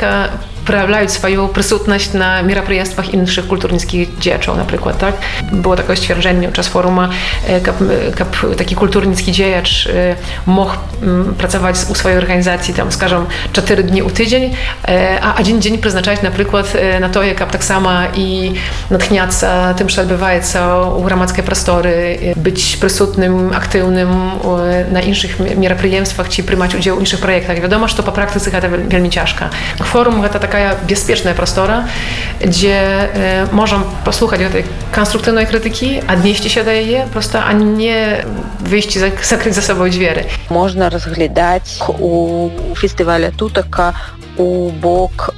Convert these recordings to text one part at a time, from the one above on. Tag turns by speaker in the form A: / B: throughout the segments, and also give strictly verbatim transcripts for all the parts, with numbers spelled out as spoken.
A: нередко проявляют свою присутность на мероприятиях инших культурницких дзеячаў, например, так? Было такое стверджение час форума, как, как такий культурницкий дзеяч мог pracować у своей организации, там, скажем, cztery dni u tydzień, a один dzień przeznaczać, например, na to, jak tak samo i natchniаться tym, co odbywa się u громадской prostory, być присутnym, aktywnym na innych мероприятиях, czy przyjmować udział w innych projektach. Wiadomo, że to po praktyce to bardzo ciężko. Forum to taka bezpieczna prostora, gdzie możemy posłuchać tej konstruktywnej krytyki, odnieść się do jej, prosto, a nie wyjść i zakryć za sobą drzwi.
B: Można rozglądać u festiwalu Tutaka u bok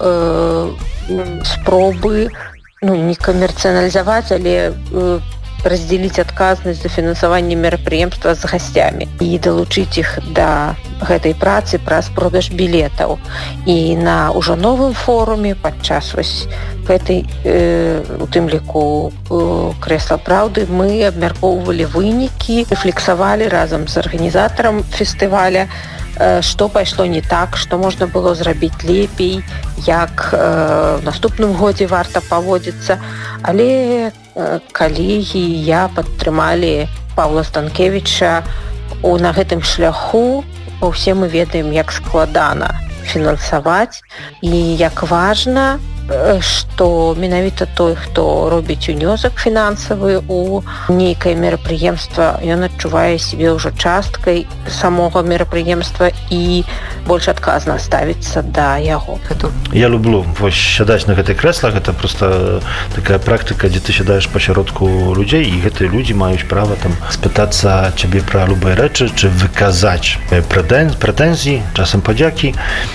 B: e, spróby, no nie komercjonalizować, ale e, разделить отказность за финансование мерапрыемства с гостями и долучить их до этой працы праз продаж билетов. И на уже новом форуме подчас вось этой э, у тым ліку э, Кресла Правды мы абмяркоўвалі вынікі, рефлексавалі разам з арганізатарам фестываля, э, што пайшло не так, што можна было зрабіць лепей, як э, в наступным годзе варта паводзіцца. Але калегі я падтрымалі Павла Станкевіча на гэтым шляху. Усе мы ведаем, як складана фінансаваць і як важна, што менавіта той, хто робіць унёсак фінансавы у нейкае мерапрыемства, ён адчувае сябе ўжо часткай самога мерапрыемства і больш адказна ставіцца да яго.
C: Я люблю вось сядаць на гэтых крэслах, гэта проста такая практыка, дзе ты сядаеш пасяродку людзей, і гэтыя людзі маюць права там спытацца цябе пра любыя рэчы, чи выказаць прэтэнзіі, часам падзякі.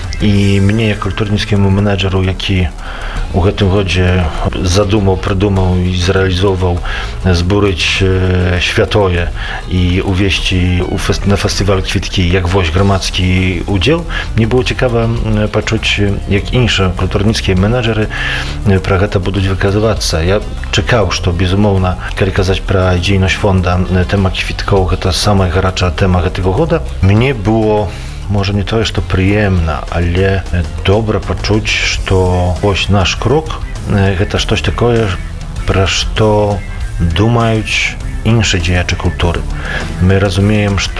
C: І мне, як культурніцкаму менеджеру, які у гэтым годзе задумаў, прыдумаў і зрэалізоўваў збурыць światoje і увесці на фестываль квіткі як вось грамадскі удзел, мне было цікава пачуць, як іншыя культурніцкія менеджеры пра гэта будуць выказвацца. Я чакаў, што, безумоўна, калі казаць пра дзейнасць фонда, тэма квіткоў – гэта самая гарачая тэма гэтага года. Мне было może nie to jest to przyjemne, ale dobra poczuć, że wось nasz krok to jest coś takiego, про co думаją inne dziejacze kultury. My rozumiemy, że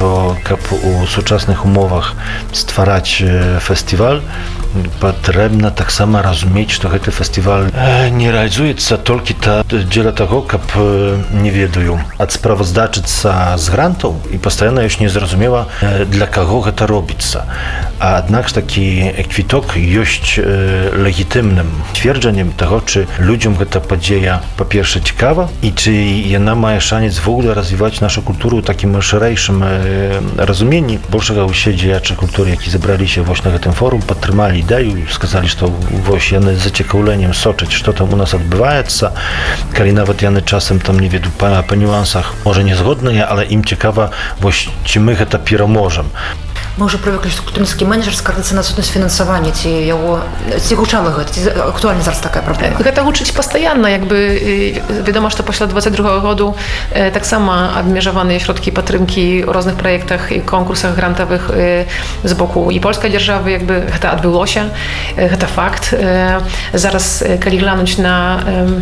C: u współczesnych umowach stwarzać festiwal, potrzebna tak samo rozumieć, że ten festiwal nie realizuje się tylko dla tego, że nie wiedzą, a sprawozdaczyć z grantów i postajannie już nie zrozumiała, dla kogo to robić. A jednak taki kwitok jest legitymnym stwierdzeniem tego, czy ludziom ta podzieja po pierwsze ciekawa i czy ona ma szans w ogóle rozwijać naszą kulturę w takim szerszym rozumieniu. Большego usiedzi dziejaczy kultury, jaki zebrali się właśnie na tym forum, podtrzymali ideę i сказали, że właśnie one z zaciekawleniem soczyć, co tam u nas odbywa się. Kiedy nawet jany czasem tam nie wiedzą po, po niuansach, może niezgodne, ale im ciekawa, właśnie, czy my to pieromożemy.
D: Мы уже привыкли, что культурніцкі менеджер скаржыцца на адсутнасць фінансавання, ці яго ці гучала гэта, ці актуальна зараз такая праблема?
A: Гэта гучыць пастаянна, як бы wiadomo, że пасля двадцать другого году так само абмежаваныя środki падтрымкі ў розных праектах і конкурсах грантавых з боку і польскай дзяржавы, як бы гэта адбылося, гэта факт. Зараз, калі глянуць на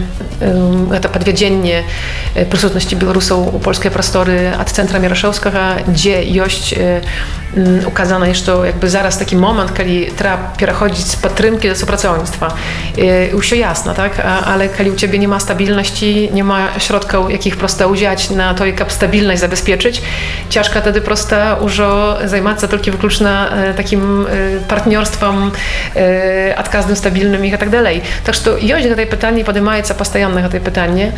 A: гэта падвядзенне прысутнасці беларусаў у польскай прасторы ад цэнтра Мірашэўскага, дзе ёсць ukazane jest to jakby zaraz taki moment, kiedy trzeba przechodzić z podtrymki do współpracownictwa. Już się jasno, tak? Ale kiedy u ciebie nie ma stabilności, nie ma środków, jakich prosto udziać na to, jak stabilność zabezpieczyć, ciężko wtedy prosto już zajmować się tylko wyłącznie takim partnerstwem odkaznym, stabilnym i tak dalej. Tak że jest to pytanie, podejmuje się postajanne to pytanie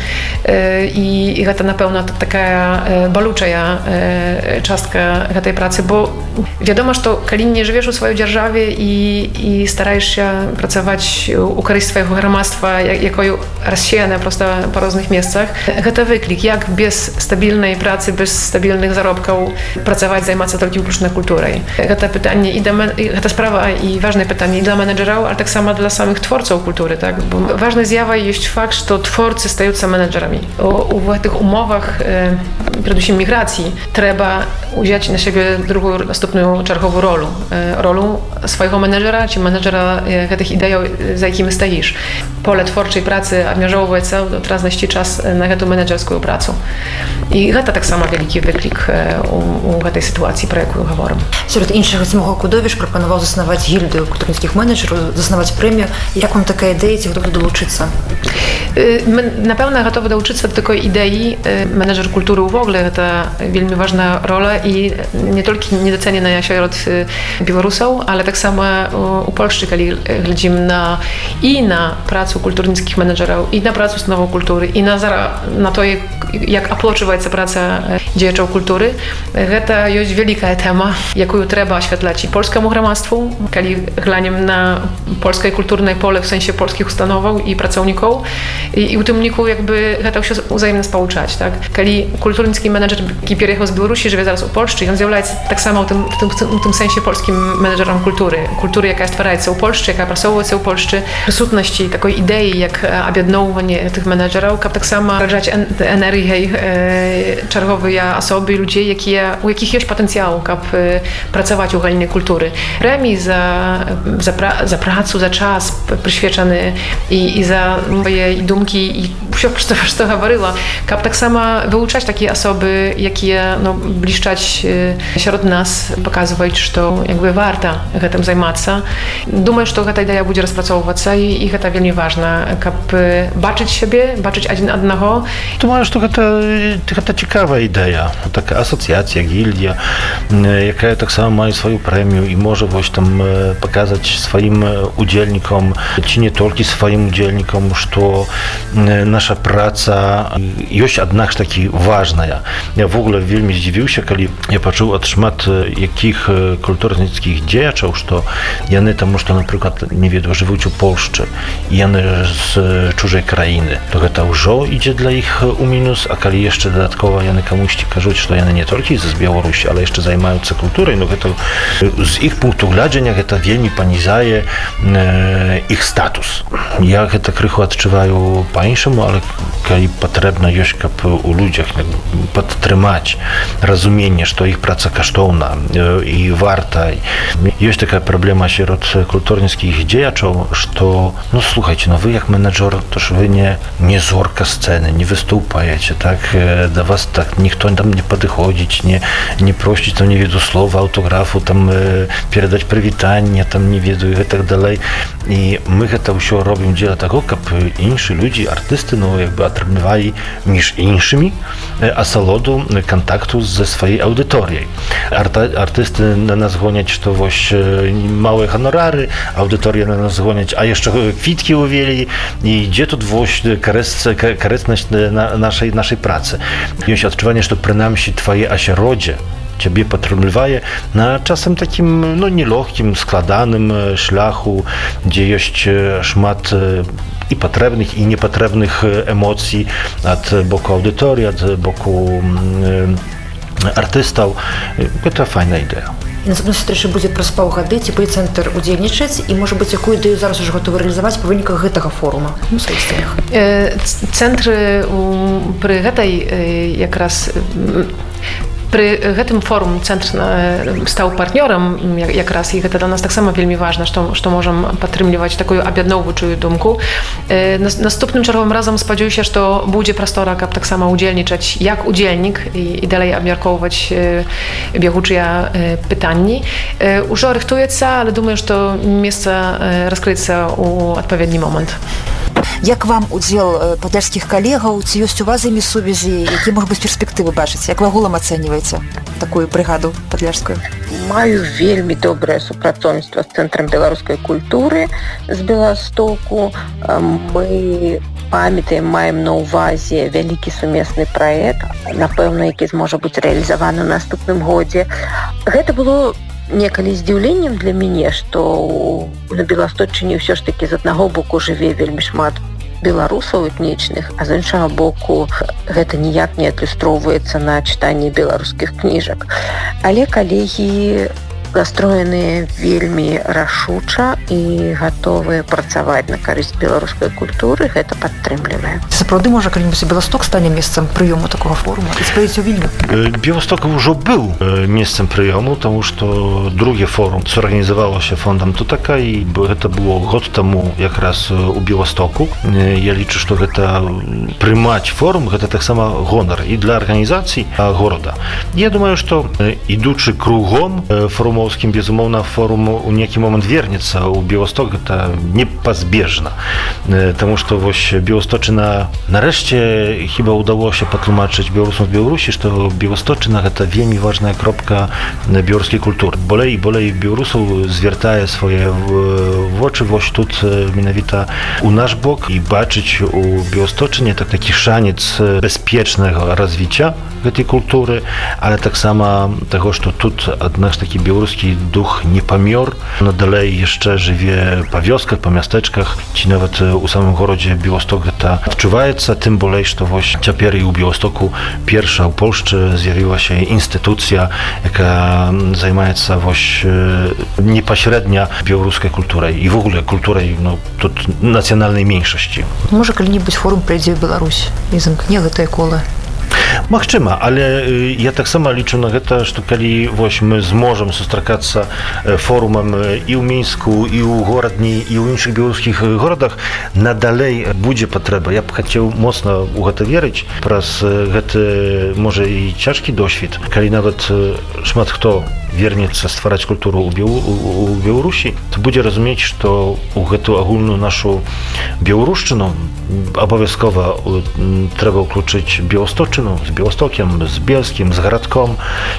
A: i to na pewno taka balucza czastka tej pracy, bo wiadomo, że kiedy nie żyjesz u swojej dzierżawie i, i starasz się pracować u korzyści swojego gromadztwa, jako rozsiane prosto po różnych miejscach, to wyklik, jak bez stabilnej pracy, bez stabilnych zarobków pracować, zajmować się tylko wyłącznie kulturą. To pytanie, i to sprawa i ważne pytanie i dla menedżerów, ale tak samo dla samych twórców kultury, tak? Bo ważne zjawa jest fakt, że twórcy stają się menedżerami. U, u tych umowach, przede wszystkim migracji, trzeba wziąć na siebie drugą, następną наступную чарговую ролю. Ролю swojego menedżera, czy menedżera tych idei, za jakimi stoisz. Pole twórczej pracy обмежовується od razu znajść czas na tę menedżerską pracę. I to tak samo wielki wyklik u, u tej sytuacji, про яку говоримо.
D: Серед інших Тимоха Кудовіч пропонував заснувати гільдію культурницьких менеджерів, заснувати премію. Як вам така ідея, чи готові долучитися?
A: My na pewno gotowi douczyć się do takiej idei. Menedżer kultury w ogóle to bardzo ważna rola i nie tylko niedoceniana wśród Białorusów, ale tak samo u Polski, kiedy глядimy na i na pracę kulturnickich menedżerów, i na pracę ustanową kultury, i na, na to, jak, jak opłoczywać praca działaczy kultury. To jest wielka tema, jaką trzeba oświetlać i polskiemu gramastwu, kiedy глянем na polskie kulturne pole w sensie polskich ustanów i pracowników. I, i u tym niku jakby to się wzajemnie spouczać, tak? Kiedy kulturnicki menedżer przyjechał z Białorusi, żyje zaraz u Polski, on zjawia się tak samo w tym, w tym, w tym sensie polskim menedżerem kultury. Kultury, jaka stwarza u Polski, jaka pracowuje u Polski, przysutności takiej idei, jak objednowanie tych menedżerów, jak tak samo rażać energię e, czerwowej osoby, ludzi, jakie, u jakich jest potencjał, aby pracować u galinie kultury. Premii za, za, pra, za pracę, za czas przyświecony i, i za moje dumki i wszystko, co mówiła, jak tak samo wyuczać takie osoby, jakie no, bliszczać wśród nas, pokazywać, że jakby warto tym zajmować. Думаю, że ta idea będzie rozpracowywać i, i to bardzo ważne, aby baczyć siebie, baczyć jeden одного.
C: Думаю, что это, это ciekawa idea, taka asocjacja, gildia, jaka tak samo ma swoją premię i może właśnie tam pokazać swoim udzielnikom, czy nie tylko swoim udzielnikom, że nasza praca jest jednak taki ważna. Ja w ogóle wielmi zdziwił się, kiedy ja poczuł od szmat jakich kulturnickich działaczy, że one tam, że na przykład, nie wiem, żyją w Polsce i one z cudzej krainy, to to już idzie dla ich u minus, a kiedy jeszcze dodatkowo one komuś кажуть, że one nie tylko z Białorusi, ale jeszcze zajmują się kulturą, no to z ich punktu widzenia to wielmi poniżaje ich status. Ja to krychu odczuwają по-іншому, ale kiedy potrzebna jest, aby u ludziach podtrzymać rozumienie, że ich praca kosztowna i warta. Jest taka problema wśród kulturnickich działaczy, że no słuchajcie, no wy jak menedżer, to wy nie, nie zorka sceny, nie występujecie, tak? Do was tak nikt tam nie podchodzić, nie, nie prosić tam nie wiedu słowa, autografu, tam передać przywitanie, tam nie wiedu i tak dalej. I my to все robimy dziela tego, aby inni ludzie, artysty, no jakby otrzymywali niż innymi asalodu kontaktu ze swojej audytoriей. Artysty na nas goniać to właśnie małe honorary, audytoria na nas goniać, a jeszcze kwitki uwieli i gdzie tu właśnie karecność naszej, naszej pracy. Jest odczuwanie, że przynajmniej twoje ośrodzie ciebie podtrzymuje na czasem takim no nielегким, skladanym szlachu, gdzie jest szmat i potrzebnych, i niepotrzebnych emocji od boku audytorii, od boku артыстаў. Гэта файная ідэя.
D: І наступна сустрэча будзе праз паўгады, ці будзе цэнтр удзельнічаць, і, можа быць, якую ідэю зараз ужо гатовы рэалізаваць па выніках гэтага форума у сваіх сценах?
A: Цэнтры пры гэтай якраз Przy tym forum centr stał partnerem jak raz i to dla nas tak samo wielmi ważne, że, że możemy podtrzymywać taką objednowczą dumkę. Następnym czerwowym razem spodziewam się, że to będzie prostora, aby tak samo udzielniczać jak udzielnik i, i dalej obmiarkować biegucze pytania. Już rychtuje się, ale думаю, że to miejsce rozkryje u odpowiedni moment.
D: Як вам удзел падляшскіх калегаў, ці ёсць у вас з імі сувязі, якія, можа быць, перспектывы бачыць? Як вы агулам ацэньваеце такую брыгаду падляшскую?
B: Маю вельмі добрае супрацоўніцтва з Цэнтрам беларускай культуры з Беластоку. Мы памятаем, маем на ўвазе вялікі сумесны праект, напэўна, які зможа быць рэалізаваны ў наступным годзе. Гэта было некалі здзіўленнем для мяне, што на Беласточчыне ўсё ж такі з аднаго боку жыве вельмі шмат беларусаў этнічных, а з іншага боку гэта ніяк не адлюстроўваецца на чытанні беларускіх кніжак. Але калегі настроеныя вельмі рашуча і гатовыя працаваць на карысць беларускай культуры, гэта падтрымлівае.
D: Сапраўды, можа, калі-небудзь Беласток стане месцам прыёму такога форума? І спаеце ў Вільню?
C: Беласток ўжо быў месцам прыёму, таму што другі форум зорганізавалася фондам Тутака, і гэта было год таму якраз у Беластоку. Я лічу, што гэта прымаць форум, гэта таксама гонар і для арганізацый горада. Я думаю, што ідучы кругом форумоўскім, безумоўна, форум у нейкі момант вернецца ў Беласток, гэта непазбежна. Таму што вось Беласточына нарэшце хіба ўдалося патлумачыць беларусам з Беларусі, што Беласточына гэта вельмі важная кропка беларускай культуры. Болей і болей беларусаў звяртае свае вочы вось тут менавіта у наш бок і бачыць у Беласточыне так такі шанец бяспечнага развіцця гэтай культуры, але таксама таго, што тут аднак такі беларускі дух не памёр, надалей яшчэ жыве па вёсках, па мястэчках, ці нават у самым горадзе Беласток гэта адчуваецца, тым болей, што вось цяпер і ў Беластоку перша ў Польшчы з'явілася інстытуцыя, якая займаецца вось непасрэдня беларускай культурай і в ogóle культурай, ну, тут нацыянальнай меншасці.
D: Можа, калі-небудзь форум прыйдзе ў Беларусь і замкне гэтае кола?
C: Магчыма, але я таксама лічу на гэта, што калі вось мы зможам сустракацца форумам і ў Мінску, і ў горадні, і ў іншых беларускіх горадах, надалей будзе патрэба. Я б хацеў моцна ў гэта верыць праз гэты, можа, і цяжкі досвед, калі нават шмат хто вернецца ствараць культуру ў Беларусі, то будзе разумець, што ў гэту агульную нашу беларушчыну абавязкова трэба ўключыць Беласточчыну з Беластокам, з Бельскім, з гарадком,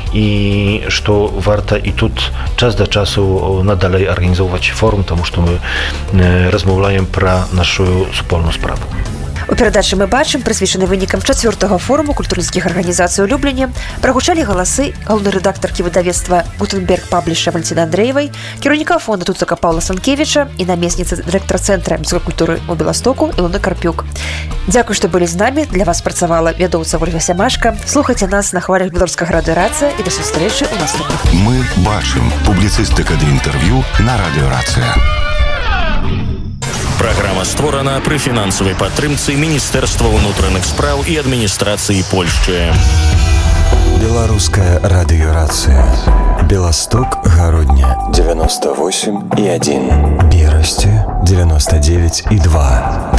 C: і што варта і тут час да часу надалей арганізоўваць форум, таму што мы размаўляем пра нашу супольную справу.
E: У перадачы мы бачым, прысвечаны вынікам чацвёртага форуму культурніцкіх арганізацый у Любліне, прагучалі галасы галоўнай рэдактаркі выдавецтва Гутенберг Пабліша Валентины Андрэевай, кіраўніка фонда Тутака Паўла Санкевіча і намесніцы дырэктара цэнтра міськой культуры ў Беластоку Ілоны Карпюк. Дзякуй, што былі з намі. Для вас працавала вядоўца Ольга Сямашка. Слухайце нас на хвалях беларускага радыёрацыя і да сустрэчы ў наступных.
F: Мы бачым. Публіцыстыка ды інтэрв'ю на радыёрацыя.
G: Праграма створана пры фінансавай падтрымцы Міністэрства ўнутраных спраў і адміністрацыі Польшчы.
F: Беларуская радыёрацыя. Беласток, Гародня девяносто восемь и один. Берасці девяносто девять и два.